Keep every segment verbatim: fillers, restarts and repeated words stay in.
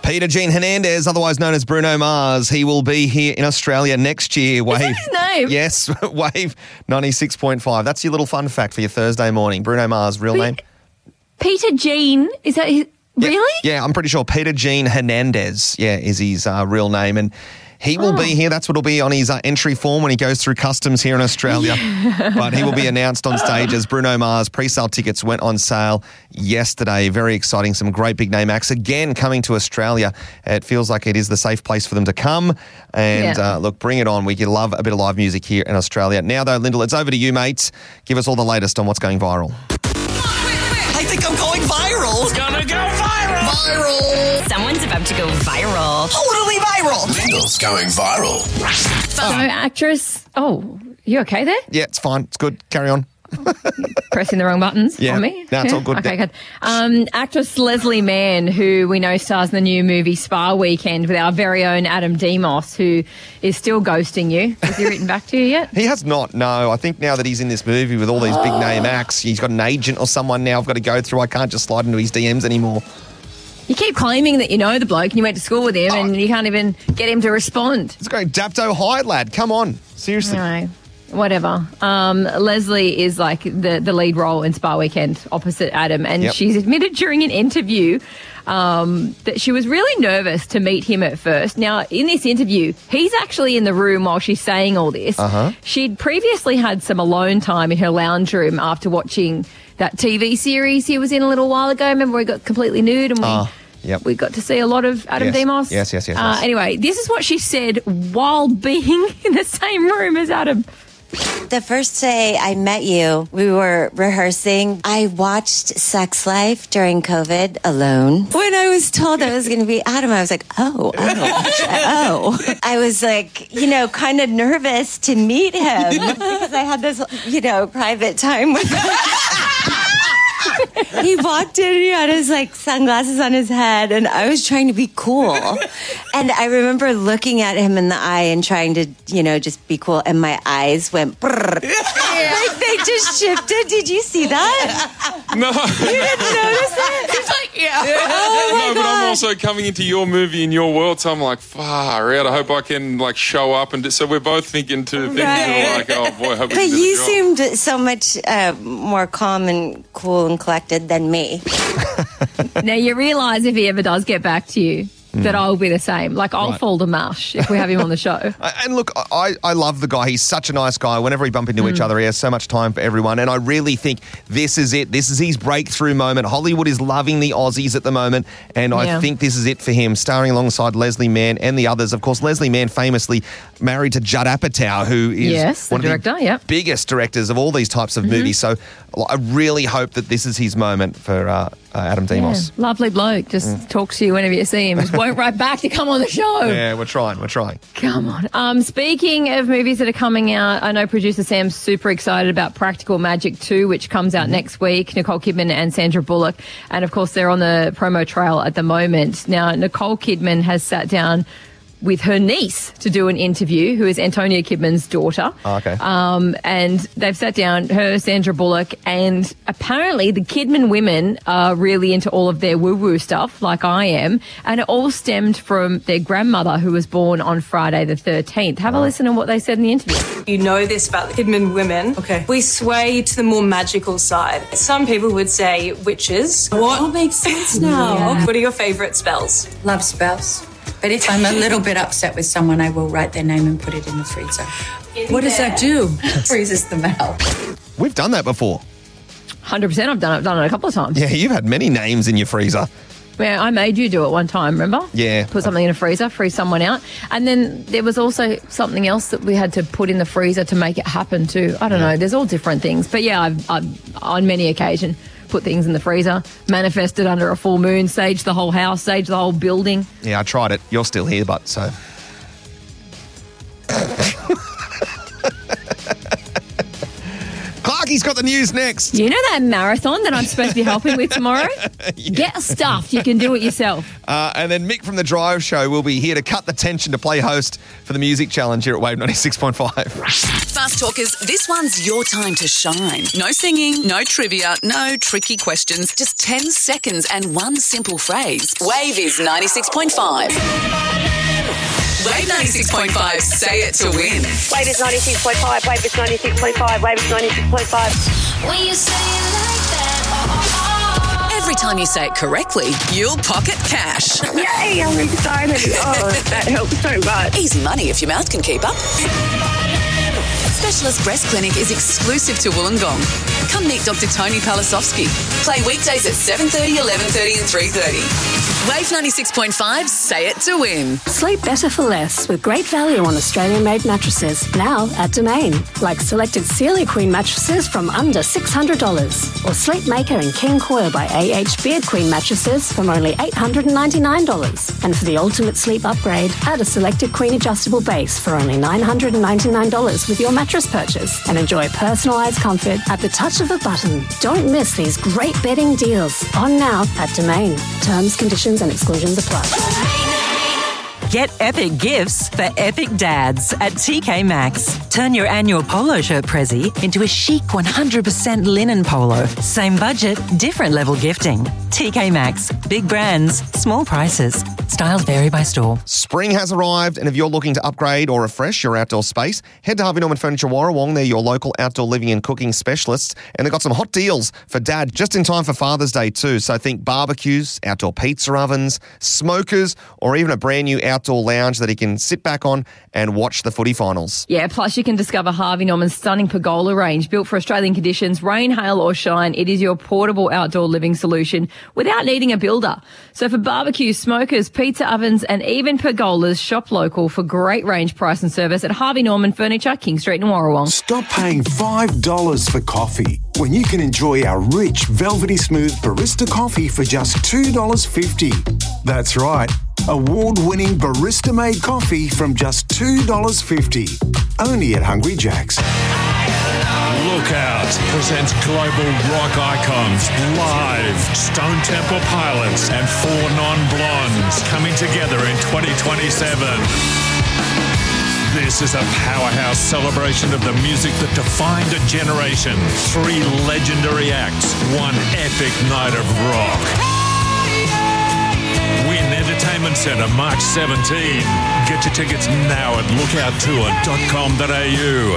Peter Jean Hernandez, otherwise known as Bruno Mars, he will be here in Australia next year. Wave. Is that his name? Yes, Wave ninety-six point five. That's your little fun fact for your Thursday morning. Bruno Mars, real Pe- name? Peter Jean, is that his... Yeah. Really? Yeah, I'm pretty sure Peter Jean Hernandez, yeah, is his uh, real name. And he will oh. be here. That's what will be on his uh, entry form when he goes through customs here in Australia. But he will be announced on stage as Bruno Mars. Pre-sale tickets went on sale yesterday. Very exciting. Some great big name acts again coming to Australia. It feels like it is the safe place for them to come. And yeah. uh, look, bring it on. We love a bit of live music here in Australia. Now though, Lyndall, it's over to you, mates. Give us all the latest on what's going viral. I think I'm going viral. It's gonna go viral. Viral. Someone's about to go viral. Totally viral. Lyndall's going viral. So, actress. Oh, you okay there? Yeah, it's fine. It's good. Carry on. Pressing the wrong buttons yeah. on me? No, it's yeah? all good. Okay, good. Um, actress Leslie Mann, who we know stars in the new movie Spa Weekend with our very own Adam Demos, who is still ghosting you. Has he written back to you yet? He has not, no. I think now that he's in this movie with all these big name acts, he's got an agent or someone now I've got to go through. I can't just slide into his D Ms anymore. You keep claiming that you know the bloke and you went to school with him oh. and you can't even get him to respond. It's great. Dapto High, lad. Come on. Seriously. No. Whatever. Um, Leslie is like the, the lead role in Spa Weekend opposite Adam, and yep. she's admitted during an interview um, that she was really nervous to meet him at first. Now, in this interview, he's actually in the room while she's saying all this. Uh-huh. She'd previously had some alone time in her lounge room after watching that T V series he was in a little while ago. Remember, we got completely nude and we... Uh. Yep. We got to see a lot of Adam yes. Demos. Yes, yes, yes. Uh, yes. Anyway, this is what she said while being in the same room as Adam. The first day I met you, we were rehearsing. I watched Sex Life during COVID alone. When I was told I was going to be Adam, I was like, oh, oh, oh. I was like, you know, kind of nervous to meet him because I had this, you know, private time with him. He walked in, he had his like sunglasses on his head, and I was trying to be cool. And I remember looking at him in the eye and trying to, you know, just be cool. And my eyes went brrr. Like they just shifted. Did you see that? No. You didn't notice it? It's like, yeah. Oh my no, God. but I'm also coming into your movie in your world, so I'm like, far out. I hope I can like show up, and do, so we're both thinking two things. Right. We're like, oh boy, I hope we But can do you the job. seemed so much uh, more calm and cool and collected than me. Now, you realise if he ever does get back to you, that I'll be the same. Like, I'll Right. fall to mush if we have him on the show. And look, I, I love the guy. He's such a nice guy. Whenever we bump into mm. each other, he has so much time for everyone. And I really think this is it. This is his breakthrough moment. Hollywood is loving the Aussies at the moment. And Yeah. I think this is it for him, starring alongside Leslie Mann and the others. Of course, Leslie Mann famously married to Judd Apatow, who is Yes, the one of director, the yep. biggest directors of all these types of Mm-hmm. movies. So I really hope that this is his moment for uh, uh, Adam Demos. Yeah, lovely bloke. Just talks to you whenever you see him. Just won't write back to come on the show. Yeah, we're trying. We're trying. Come on. Um, speaking of movies that are coming out, I know producer Sam's super excited about Practical Magic two, which comes out mm-hmm. next week. Nicole Kidman and Sandra Bullock. And, of course, they're on the promo trail at the moment. Now, Nicole Kidman has sat down with her niece to do an interview, who is Antonia Kidman's daughter. Oh, okay. Um, and they've sat down, her, Sandra Bullock, and apparently the Kidman women are really into all of their woo-woo stuff, like I am, and it all stemmed from their grandmother, who was born on Friday the thirteenth. Have a listen to what they said in the interview. You know this about the Kidman women. Okay. We sway to the more magical side. Some people would say witches. What? All makes sense now. Yeah. What are your favourite spells? Love spells. But if I'm a little bit upset with someone, I will write their name and put it in the freezer. What does that do? Freezes them out. We've done that before. one hundred percent I've done it. I've done it a couple of times. Yeah, you've had many names in your freezer. Yeah, I made you do it one time, remember? Yeah. Put something in a freezer, freeze someone out. And then there was also something else that we had to put in the freezer to make it happen too. I don't yeah. know. There's all different things. But yeah, I've, I've on many occasions put things in the freezer, manifested under a full moon, saged the whole house, saged the whole building. Yeah, I tried it. You're still here, but so... Clarky's got the news next. You know that marathon that I'm supposed to be helping with tomorrow? yeah. Get stuffed. You can do it yourself. Uh, and then Mick from The Drive Show will be here to cut the tension to play host for the Music Challenge here at Wave ninety-six point five. Fast Talkers, this one's your time to shine. No singing, no trivia, no tricky questions, just ten seconds and one simple phrase. Wave is ninety-six point five. Wave ninety-six point five, say it to win. Wave is ninety-six point five, Wave is ninety-six point five, Wave is ninety-six point five. When you say it like that, oh, oh, oh. Every time you say it correctly, you'll pocket cash. Yay, I'm excited. Oh, that helps so much. Easy money if your mouth can keep up. Specialist Breast Clinic is exclusive to Wollongong. Come meet Doctor Tony Palasovsky. Play weekdays at seven thirty, eleven thirty and three thirty. Wave ninety-six point five, say it to win. Sleep better for less with great value on Australian-made mattresses. Now at Domain. Like selected Celia Queen mattresses from under six hundred dollars. Or Sleep Maker and King Coil by A H Beard Queen mattresses from only eight hundred ninety-nine dollars. And for the ultimate sleep upgrade, add a selected Queen adjustable base for only nine hundred ninety-nine dollars with your mattress purchase and enjoy personalised comfort at the touch of a button. Don't miss these great bedding deals. On now at Domain. Terms, conditions and exclusions apply. Get epic gifts for epic dads at T K Maxx. Turn your annual polo shirt prezi into a chic one hundred percent linen polo. Same budget, different level gifting. T K Maxx. Big brands, small prices. Styles vary by store. Spring has arrived, and if you're looking to upgrade or refresh your outdoor space, head to Harvey Norman Furniture Warrawong. They're your local outdoor living and cooking specialists, and they've got some hot deals for Dad just in time for Father's Day too. So think barbecues, outdoor pizza ovens, smokers, or even a brand new outdoor lounge that he can sit back on and watch the footy finals. Yeah, plus you can discover Harvey Norman's stunning pergola range built for Australian conditions, rain, hail or shine. It is your portable outdoor living solution without needing a builder. So for barbecues, smokers, pizza ovens and even pergolas, shop local for great range, price and service at Harvey Norman Furniture, King Street in Warrawong. Stop paying five dollars for coffee when you can enjoy our rich, velvety smooth barista coffee for just two dollars fifty. That's right. Award-winning barista-made coffee from just two dollars fifty. Only at Hungry Jack's. Lookout presents global rock icons live. Stone Temple Pilots and Four Non-Blondes coming together in twenty twenty-seven. This is a powerhouse celebration of the music that defined a generation. Three legendary acts, one epic night of rock. Win Entertainment Centre March seventeenth. Get your tickets now at lookout tour dot com dot a u.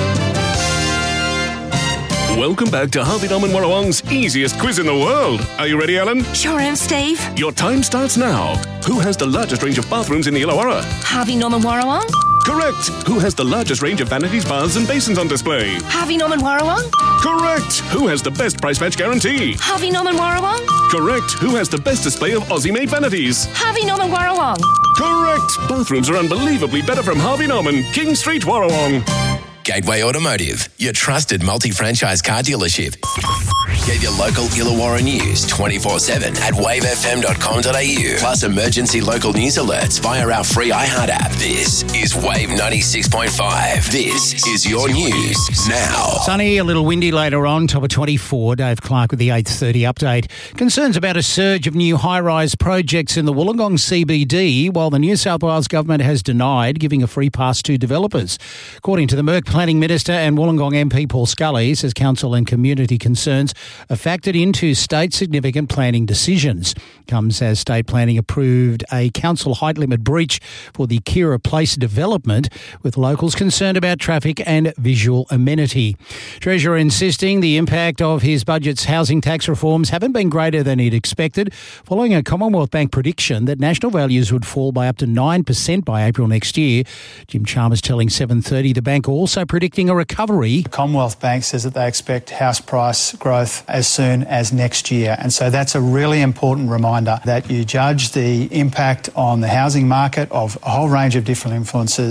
Welcome back to Harvey Norman Warrawong's easiest quiz in the world. Are you ready, Ellen? Sure am, Steve. Your time starts now. Who has the largest range of bathrooms in the Illawarra? Harvey Norman Warrawong. Correct. Who has the largest range of vanities, baths and basins on display? Harvey Norman Warrawong. Correct. Who has the best price match guarantee? Harvey Norman Warrawong. Correct. Who has the best display of Aussie-made vanities? Harvey Norman Warrawong. Correct. Bathrooms are unbelievably better from Harvey Norman, King Street, Warrawong. Gateway Automotive, your trusted multi-franchise car dealership. Get your local Illawarra news twenty-four seven at wave f m dot com dot a u. Plus emergency local news alerts via our free iHeart app. This is Wave ninety-six point five. This is your news now. Sunny, a little windy later on, top of twenty-four. Dave Clark with the eight thirty update. Concerns about a surge of new high-rise projects in the Wollongong C B D, while the New South Wales government has denied giving a free pass to developers. According to the Merck Planning Minister and Wollongong M P Paul Scully, says council and community concerns are factored into state significant planning decisions. Comes as state planning approved a council height limit breach for the Kira Place development, with locals concerned about traffic and visual amenity. Treasurer insisting the impact of his budget's housing tax reforms haven't been greater than he'd expected, following a Commonwealth Bank prediction that national values would fall by up to nine percent by April next year. Jim Chalmers telling seven thirty the bank also predicting a recovery. The Commonwealth Bank says that they expect house price growth as soon as next year. And so that's a really important reminder that you judge the impact on the housing market of a whole range of different influences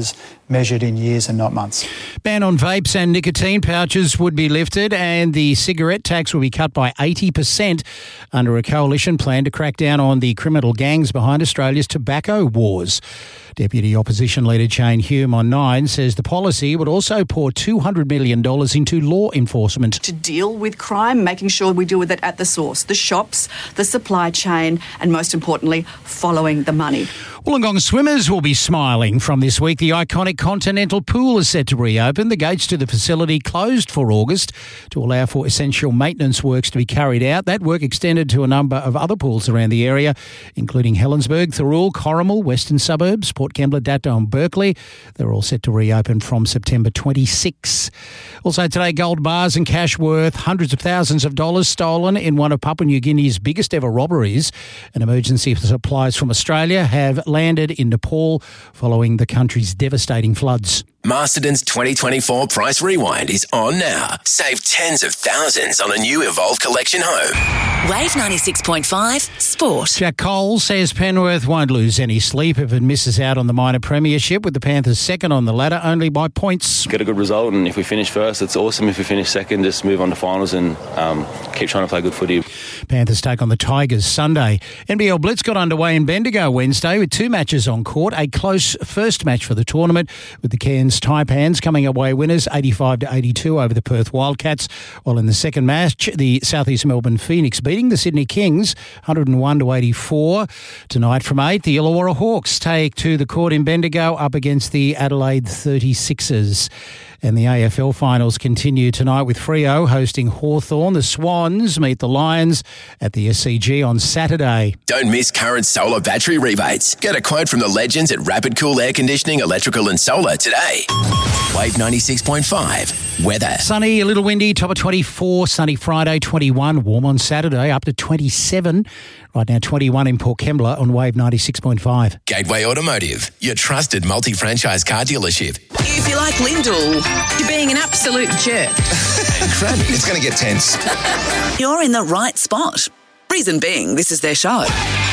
measured in years and not months. Ban on vapes and nicotine pouches would be lifted, and the cigarette tax will be cut by eighty percent under a coalition plan to crack down on the criminal gangs behind Australia's tobacco wars. Deputy Opposition Leader Jane Hume on Nine says the policy would also pour two hundred million dollars into law enforcement. To deal with crime, making sure we deal with it at the source, the shops, the supply chain, and most importantly, following the money. Wollongong swimmers will be smiling from this week. The iconic Continental Pool is set to reopen. The gates to the facility closed for August to allow for essential maintenance works to be carried out. That work extended to a number of other pools around the area, including Helensburgh, Thirroul, Corrimal, Western Suburbs, Port Kembla, Datto and Berkeley. They're all set to reopen from September twenty-sixth. Also today, gold bars and cash worth hundreds of thousands of dollars stolen in one of Papua New Guinea's biggest ever robberies. An emergency supplies from Australia have landed in Nepal following the country's devastating floods. Masterton's twenty twenty-four Price Rewind is on now. Save tens of thousands on a new Evolve Collection home. Wave ninety-six point five Sport. Jack Cole says Penrith won't lose any sleep if it misses out on the minor premiership, with the Panthers second on the ladder only by points. Get a good result, and if we finish first, it's awesome. If we finish second, just move on to finals and um, keep trying to play good footy. Panthers take on the Tigers Sunday. N B L Blitz got underway in Bendigo Wednesday with two matches on court. A close first match for the tournament, with the Cairns Taipans coming away winners eighty-five to eighty-two over the Perth Wildcats, while in the second match, the South East Melbourne Phoenix beating the Sydney Kings one oh one to eighty-four. Tonight from eight, the Illawarra Hawks take to the court in Bendigo up against the Adelaide thirty-sixers. And the A F L finals continue tonight with Freo hosting Hawthorn. The Swans meet the Lions at the S C G on Saturday. Don't miss current solar battery rebates. Get a quote from the legends at Rapid Cool Air Conditioning, Electrical and Solar today. Wave ninety-six point five. Weather. Sunny, a little windy, top of twenty-four. Sunny Friday, twenty-one. Warm on Saturday, up to twenty-seven. Right now, twenty-one in Port Kembla on Wave ninety-six point five. Gateway Automotive, your trusted multi-franchise car dealership. If you like Lyndall, you're being an absolute jerk. And Crabby, it's going to get tense. You're in the right spot. Reason being, this is their show.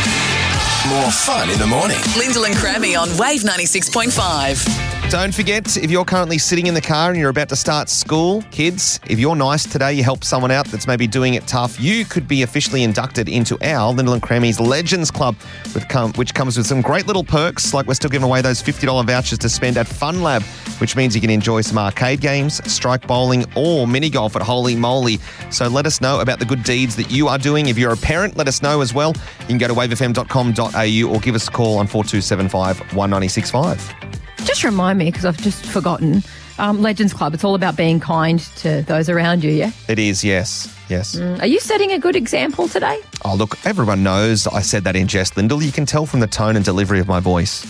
More fun in the morning. Lyndall and Crabby on Wave ninety-six point five. Don't forget, if you're currently sitting in the car and you're about to start school, kids, if you're nice today, you help someone out that's maybe doing it tough, you could be officially inducted into our Lyndall and Crammy's Legends Club, with com- which comes with some great little perks, like we're still giving away those fifty dollars vouchers to spend at Fun Lab, which means you can enjoy some arcade games, strike bowling, or mini golf at Holy Moly. So let us know about the good deeds that you are doing. If you're a parent, let us know as well. You can go to wave f m dot com dot a u or give us a call on four two seven five, one nine six five. Just remind me, because I've just forgotten, um, Legends Club, it's all about being kind to those around you, yeah? It is, yes, yes. Mm. Are you setting a good example today? Oh, look, everyone knows I said that in jest, Lyndall. You can tell from the tone and delivery of my voice.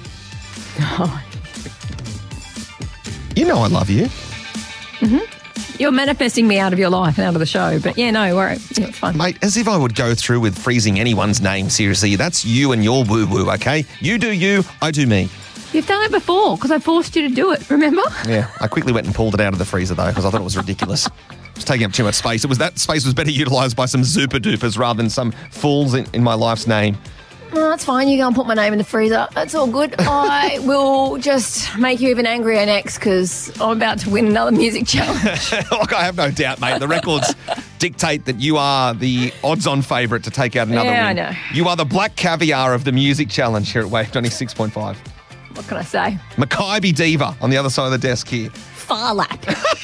Oh. You know I love you. Mm-hmm. You're manifesting me out of your life and out of the show, but yeah, no, worry. Yeah, it's fine. Mate, as if I would go through with freezing anyone's name, seriously. That's you and your woo-woo, okay? You do you, I do me. You've done it before because I forced you to do it, remember? Yeah, I quickly went and pulled it out of the freezer though because I thought it was ridiculous. It was taking up too much space. It was that space was better utilised by some super dupers rather than some fools in, in my life's name. Oh, that's fine. You go and put my name in the freezer. That's all good. I will just make you even angrier next because I'm about to win another music challenge. Look, I have no doubt, mate. The records dictate that you are the odds-on favourite to take out another yeah, win. I know. You are the black caviar of the music challenge here at Wave ninety-six point five. What can I say? Mackay Diva on the other side of the desk here. Far lap.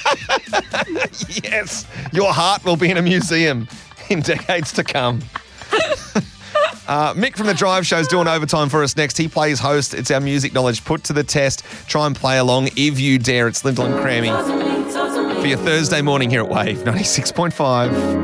Yes, your heart will be in a museum in decades to come. uh, Mick from The Drive Show's doing overtime for us next. He plays host. It's our music knowledge put to the test. Try and play along if you dare. It's Lyndall and Crammy for your Thursday morning here at Wave ninety-six point five.